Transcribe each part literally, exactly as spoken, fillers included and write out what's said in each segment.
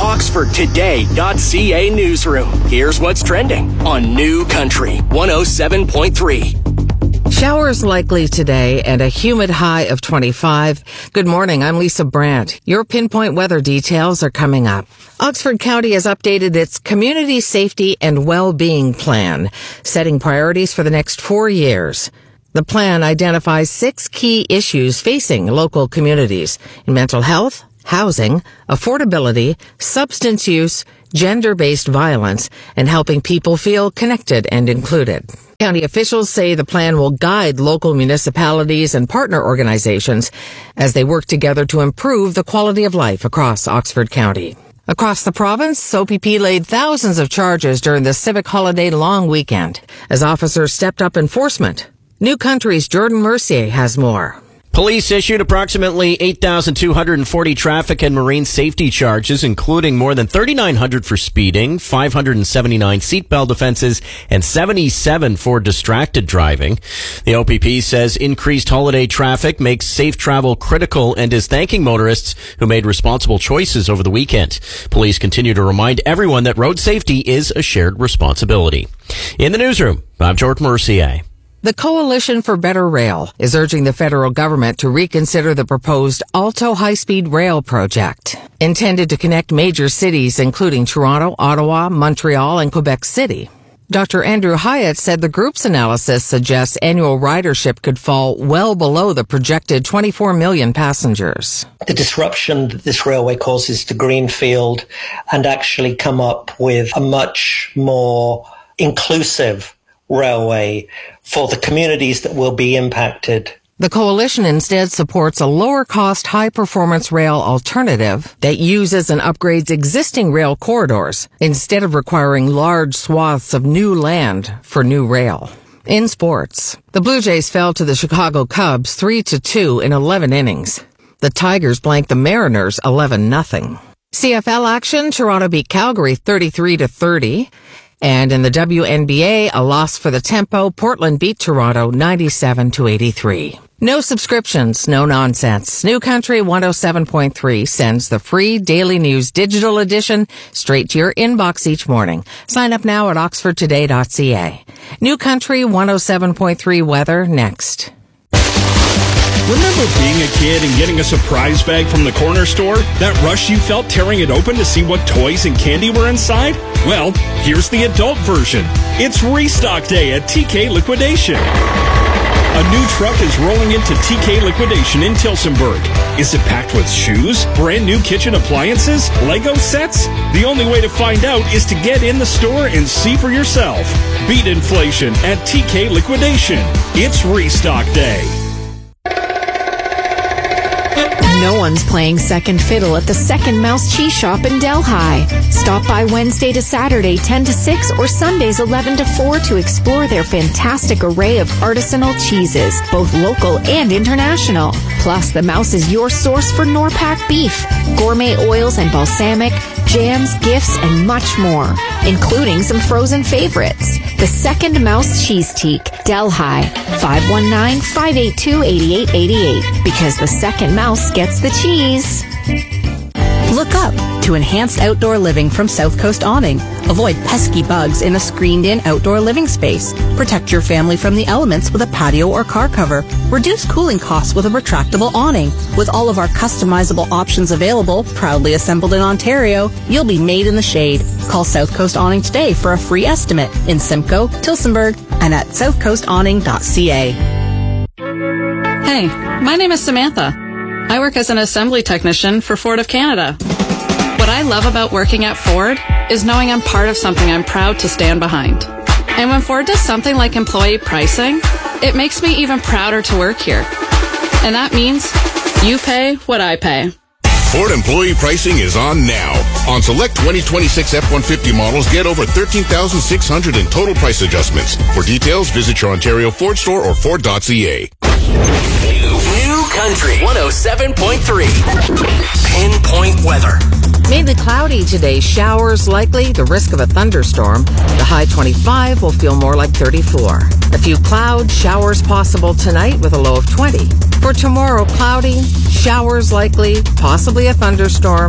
Oxford Today dot C A newsroom. Here's what's trending on New Country one oh seven point three. Showers likely today and a humid high of twenty-five. Good morning, I'm Lisa Brandt. Your pinpoint weather details are coming up. Oxford County has updated its Community Safety and Well-Being Plan, setting priorities for the next four years. The plan identifies six key issues facing local communities in mental health, housing, affordability, substance use, gender-based violence, and helping people feel connected and included. County officials say the plan will guide local municipalities and partner organizations as they work together to improve the quality of life across Oxford County. Across the province, O P P laid thousands of charges during the civic holiday long weekend as officers stepped up enforcement. New Country's Jordan Mercier has more. Police issued approximately eight thousand two hundred forty traffic and marine safety charges, including more than thirty-nine hundred for speeding, five hundred seventy-nine seatbelt offenses, and seventy-seven for distracted driving. The O P P says increased holiday traffic makes safe travel critical and is thanking motorists who made responsible choices over the weekend. Police continue to remind everyone that road safety is a shared responsibility. In the newsroom, I'm Jordan Mercier. The Coalition for Better Rail is urging the federal government to reconsider the proposed Alto high-speed rail project, intended to connect major cities including Toronto, Ottawa, Montreal, and Quebec City. Doctor Andrew Hyatt said the group's analysis suggests annual ridership could fall well below the projected twenty-four million passengers. The disruption that this railway causes to Greenfield and actually come up with a much more inclusive railway for the communities that will be impacted. The coalition instead supports a lower-cost, high-performance rail alternative that uses and upgrades existing rail corridors instead of requiring large swaths of new land for new rail. In sports, the Blue Jays fell to the Chicago Cubs three to two in eleven innings. The Tigers blanked the Mariners eleven nothing. C F L action, Toronto beat Calgary thirty-three to thirty. And in the W N B A, a loss for the Tempo, Portland beat Toronto ninety-seven to eighty-three. No subscriptions, no nonsense. New Country one oh seven point three sends the free Daily News digital edition straight to your inbox each morning. Sign up now at oxford today dot c a. New Country one oh seven point three weather next. Remember being a kid and getting a surprise bag from the corner store? That rush you felt tearing it open to see what toys and candy were inside? Well, here's the adult version. It's Restock Day at T K Liquidation. A new truck is rolling into T K Liquidation in Tillsonburg. Is it packed with shoes, brand new kitchen appliances, Lego sets? The only way to find out is to get in the store and see for yourself. Beat inflation at T K Liquidation. It's Restock Day. No one's playing second fiddle at the Second Mouse Cheese Shop in Delhi. Stop by Wednesday to Saturday ten to six or Sundays eleven to four to explore their fantastic array of artisanal cheeses, both local and international. Plus, the Mouse is your source for Norpac beef, gourmet oils and balsamic, jams, gifts, and much more, including some frozen favorites. The Second Mouse Cheese Teak, Delhi, five one nine, five eight two, eight eight eight eight, because the Second Mouse gets the cheese. Look up to enhanced outdoor living from South Coast Awning. Avoid pesky bugs in a screened-in outdoor living space. Protect your family from the elements with a patio or car cover. Reduce cooling costs with a retractable awning. With all of our customizable options available, proudly assembled in Ontario, you'll be made in the shade. Call South Coast Awning today for a free estimate in Simcoe, Tillsonburg, and at south coast awning dot c a. Hey, my name is Samantha. I work as an assembly technician for Ford of Canada. What I love about working at Ford is knowing I'm part of something I'm proud to stand behind. And when Ford does something like employee pricing, it makes me even prouder to work here. And that means you pay what I pay. Ford employee pricing is on now. On select twenty twenty-six F one fifty models, get over thirteen thousand six hundred in total price adjustments. For details, visit your Ontario Ford store or ford dot c a. New Country one oh seven point three. Pinpoint weather. Mainly cloudy today, showers likely, the risk of a thunderstorm. The high twenty-five will feel more like thirty-four. A few clouds, showers possible tonight with a low of twenty. For tomorrow, cloudy, showers likely, possibly a thunderstorm.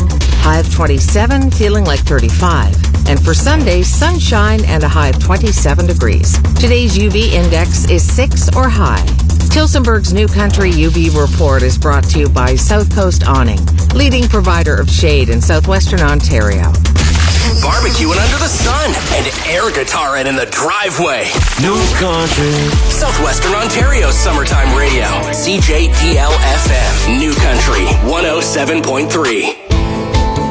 high of twenty-seven, feeling like thirty-five. And for Sunday, sunshine and a high of twenty-seven degrees. Today's U V index is six or high. Tilsonburg's New Country U V report is brought to you by South Coast Awning, leading provider of shade in southwestern Ontario. Barbecuing under the sun and air guitaring in the driveway. New Country. Southwestern Ontario's summertime radio. C J D L F M. New Country one oh seven point three.